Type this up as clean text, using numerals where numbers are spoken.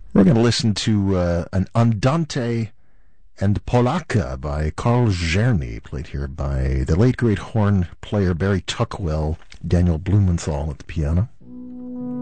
We're going to listen to an Andante and Polacca by Karl Czerny, played here by the late great horn player Barry Tuckwell, Daniel Blumenthal at the piano.